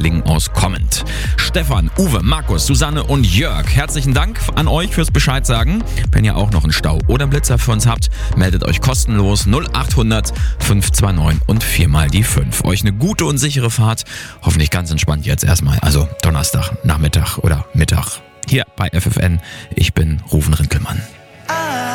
Lingen aus kommend. Stefan, Uwe, Markus, Susanne und Jörg, herzlichen Dank an euch fürs Bescheid sagen. Wenn ihr auch noch einen Stau oder Blitzer für uns habt, meldet euch kostenlos 0800 529 und 4 mal die 5. Euch eine gute und sichere Fahrt. Hoffentlich ganz entspannt jetzt erstmal. Also Donnerstag, Nachmittag oder Mittag. Hier bei FFN. Ich bin Rufen Rinkelmann.